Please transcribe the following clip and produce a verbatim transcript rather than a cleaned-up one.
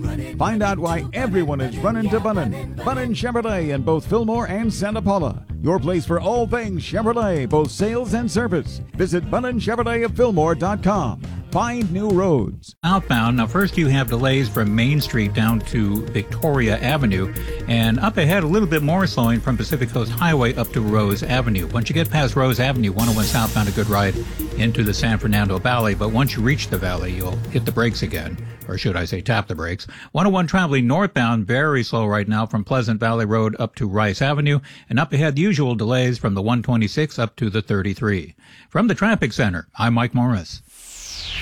Find out why everyone is running to Bunnin. Bunnin Chevrolet in both Fillmore and Santa Paula. Your place for all things Chevrolet, both sales and service. Visit Bunnin Chevrolet of Fillmore dot com. Find new roads. Outbound, now first you have delays from Main Street down to Victoria Avenue, and up ahead a little bit more slowing from Pacific Coast Highway up to Rose Avenue. Once you get past Rose Avenue, one oh one southbound, a good ride into the San Fernando Valley, but once you reach the valley, you'll hit the brakes again, or should I say tap the brakes. one oh one traveling northbound, very slow right now from Pleasant Valley Road up to Rice Avenue, and up ahead the usual delays from the one twenty-six up to the thirty-three. From the Traffic Center, I'm Mike Morris.